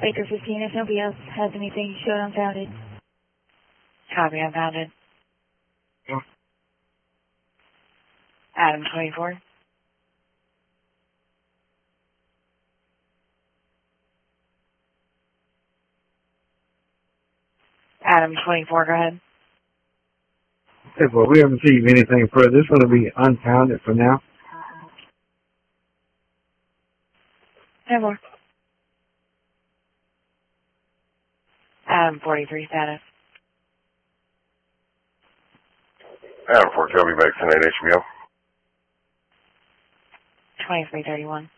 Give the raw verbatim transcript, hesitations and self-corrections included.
Baker fifteen, if nobody else has anything, show it unfounded. Copy, unfounded. Yeah. Adam twenty-four. Adam twenty-four, go ahead. Okay, well, we haven't received anything further. This is going to be unfounded for now. No more. Adam forty-three, status. Adam four, Kelby, back to H B O. twenty-three thirty-one.